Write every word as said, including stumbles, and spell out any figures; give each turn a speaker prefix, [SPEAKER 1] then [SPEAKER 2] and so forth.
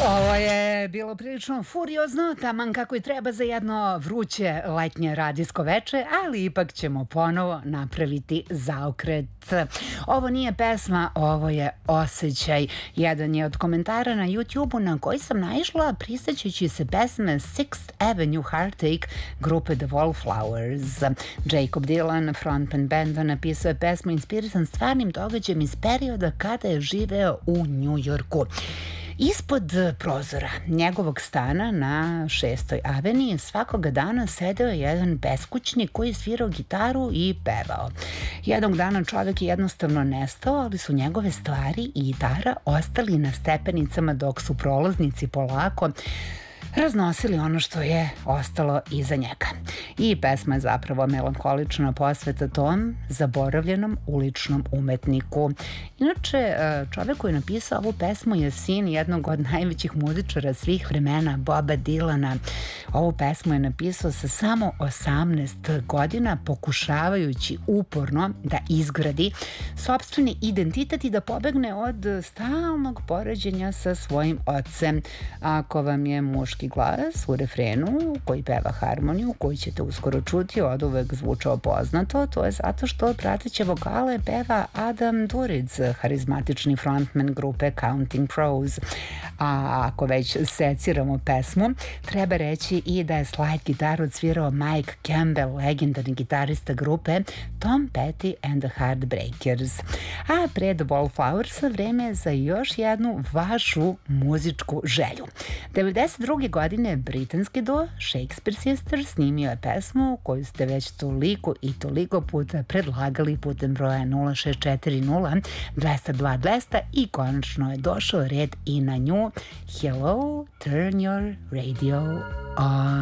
[SPEAKER 1] Ovo je bilo prilično furiozno, taman kako i treba za jedno vruće letnje radijsko veče, ali ipak ćemo ponovo napraviti zaokret. Ovo nije pesma, ovo je osjećaj. Jedan je od komentara na YouTube-u na koji sam naišla prisećajući se pesme Sixth Avenue Heartache grupe The Wallflowers. Jacob Dylan, frontman benda, napisao je pesmu inspirisan stvarnim događajem iz perioda kada je živeo u Njujorku. Ispod prozora njegovog stana na šestoj aveniji svakoga dana sedeo je jedan beskućnik koji je svirao gitaru i pevao. Jednog dana čovjek je jednostavno nestao, ali su njegove stvari i gitara ostali na stepenicama dok su prolaznici polako raznosili ono što je ostalo iza njega. I pesma je zapravo melankolična posveta tom zaboravljenom uličnom umetniku. Inače, čovjek koji je napisao ovu pesmu je sin jednog od najvećih muzičara svih vremena, Boba Dylana. Ovu pesmu je napisao sa samo osamnaest godina, pokušavajući uporno da izgradi sopstveni identitet i da pobegne od stalnog poređenja sa svojim ocem. Ako vam je muški glas u refrenu koji peva harmoniju koju ćete uskoro čuti od uvek zvučao poznato, to je zato što prateće vokale peva Adam Duritz, harizmatični frontman grupe Counting Crows. A ako već seciramo pesmu, treba reći i da je slide gitaru odsvirao Mike Campbell, legendarni gitarista grupe Tom Petty and the Heartbreakers. A pred Wallflowers vreme je za još jednu vašu muzičku želju. devedeset druge godine britanski duo Shakespeare Sisters snimio je pesmu koju ste već toliko i toliko puta predlagali putem broja nula šest četiri nula dvesta dva dvesta i konačno je došao red i na nju. Hello, turn your radio on.